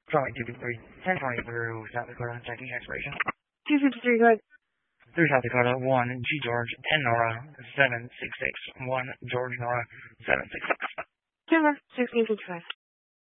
Charlie 253, 1020 through South Dakota, checking expiration. 253, go ahead. Through South Dakota, 1 G George, 10 Nora, 766, 1 George Nora, 766. 10 1655.